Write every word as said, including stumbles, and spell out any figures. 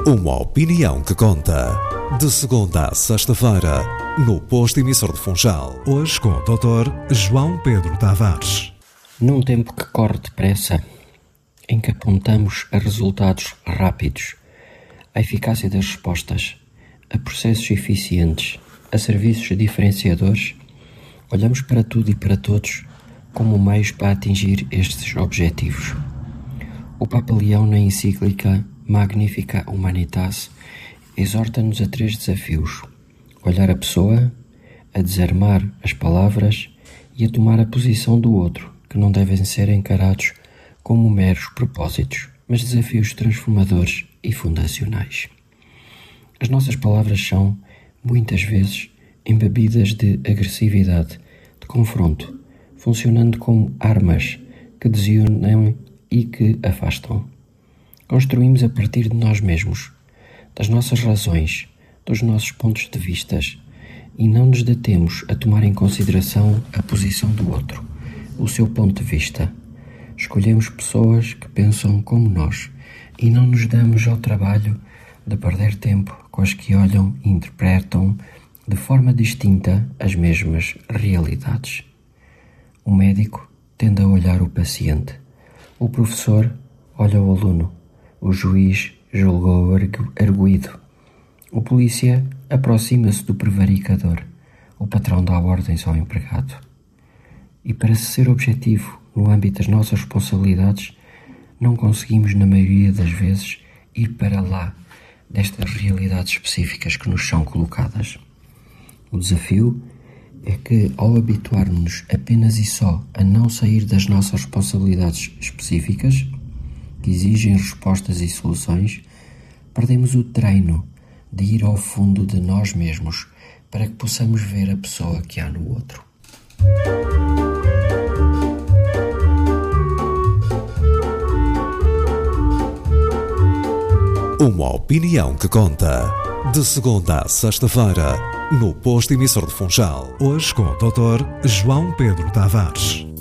Uma opinião que conta. De segunda a sexta-feira, no Posto Emissor de Funchal. Hoje com o doutor João Pedro Tavares. Num tempo que corre depressa, em que apontamos a resultados rápidos, a eficácia das respostas, a processos eficientes, a serviços diferenciadores, olhamos para tudo e para todos como meios para atingir estes objetivos. O Papa Leão, na encíclica Magnificat Humanitas, exorta-nos a três desafios: olhar a pessoa, a desarmar as palavras e a tomar a posição do outro, que não devem ser encarados como meros propósitos, mas desafios transformadores e fundacionais. As nossas palavras são, muitas vezes, embebidas de agressividade, de confronto, funcionando como armas que desunam e que afastam. Construímos a partir de nós mesmos, das nossas razões, dos nossos pontos de vista, e não nos detemos a tomar em consideração a posição do outro, o seu ponto de vista. Escolhemos pessoas que pensam como nós e não nos damos ao trabalho de perder tempo com as que olham e interpretam de forma distinta as mesmas realidades. O médico tende a olhar o paciente, o professor olha o aluno, o juiz julgou o arguido, o polícia aproxima-se do prevaricador, o patrão dá ordens ao empregado. E para ser objetivo no âmbito das nossas responsabilidades, não conseguimos, na maioria das vezes, ir para lá destas realidades específicas que nos são colocadas. O desafio é que, ao habituarmos-nos apenas e só a não sair das nossas responsabilidades específicas, que exigem respostas e soluções, perdemos o treino de ir ao fundo de nós mesmos para que possamos ver a pessoa que há no outro. Uma opinião que conta. De segunda a sexta-feira, no Posto Emissor de Funchal. Hoje com o doutor João Pedro Tavares.